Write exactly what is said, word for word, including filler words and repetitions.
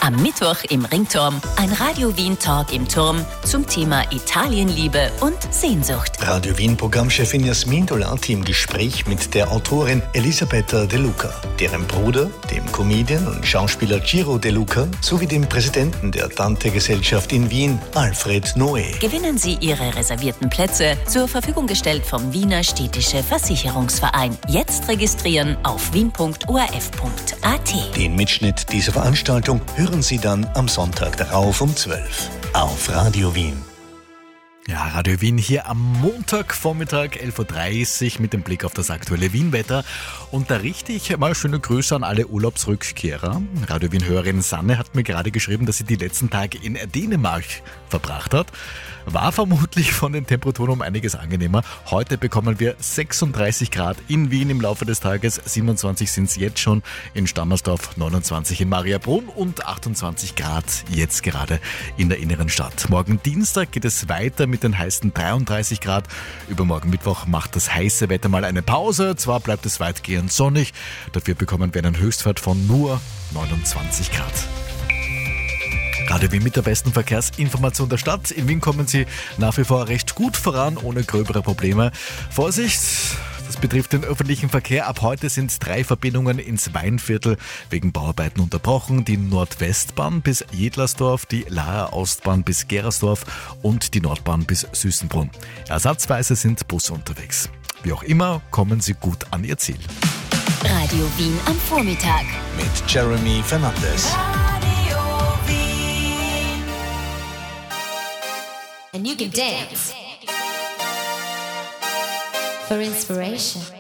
Am Mittwoch im Ringturm. Ein Radio Wien Talk im Turm zum Thema Italienliebe und Sehnsucht. Radio Wien Programmchefin Jasmin Dolati im Gespräch mit der Autorin Elisabetta De Luca, deren Bruder, dem Comedian und Schauspieler Ciro De Luca, sowie dem Präsidenten der Dante-Gesellschaft in Wien, Alfred Noé. Gewinnen Sie Ihre reservierten Plätze, zur Verfügung gestellt vom Wiener Städtische Versicherungsverein. Jetzt registrieren auf wien punkt o r f punkt a t. Den Mitschnitt dieser Veranstaltung hören Sie dann am Sonntag darauf um zwölf auf Radio Wien. Ja, Radio Wien hier am Montagvormittag, elf Uhr dreißig mit dem Blick auf das aktuelle Wien-Wetter. Und da richte ich mal schöne Grüße an alle Urlaubsrückkehrer. Radio Wien-Hörerin Sanne hat mir gerade geschrieben, dass sie die letzten Tage in Dänemark verbracht hat. War vermutlich von den Temperaturen um einiges angenehmer. Heute bekommen wir sechsunddreißig Grad in Wien im Laufe des Tages. siebenundzwanzig sind es jetzt schon in Stammersdorf, neunundzwanzig in Mariabrunn und achtundzwanzig Grad jetzt gerade in der inneren Stadt. Morgen Dienstag geht es weiter mit den heißen dreiunddreißig Grad. Übermorgen Mittwoch macht das heiße Wetter mal eine Pause. Zwar bleibt es weitgehend sonnig, dafür bekommen wir einen Höchstwert von nur neunundzwanzig Grad. Radio Wien mit der besten Verkehrsinformation der Stadt. In Wien kommen Sie nach wie vor recht gut voran, ohne gröbere Probleme. Vorsicht! Das betrifft den öffentlichen Verkehr. Ab heute sind drei Verbindungen ins Weinviertel wegen Bauarbeiten unterbrochen. Die Nordwestbahn bis Jedlersdorf, die Laer Ostbahn bis Gerersdorf und die Nordbahn bis Süßenbrunn. Ersatzweise sind Busse unterwegs. Wie auch immer, kommen Sie gut an Ihr Ziel. Radio Wien am Vormittag. Mit Jeremy Fernandes. Radio Wien. And you can dance for inspiration.